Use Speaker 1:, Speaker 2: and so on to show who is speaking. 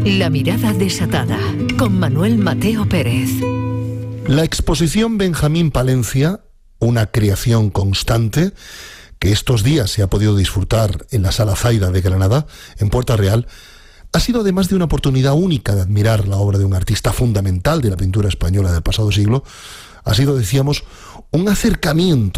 Speaker 1: La mirada desatada, con Manuel Mateo Pérez.
Speaker 2: La exposición Benjamín Palencia, una creación constante, que estos días se ha podido disfrutar en la Sala Zaida de Granada, en Puerta Real, ha sido además de una oportunidad única de admirar la obra de un artista fundamental de la pintura española del pasado siglo, ha sido, decíamos, un acercamiento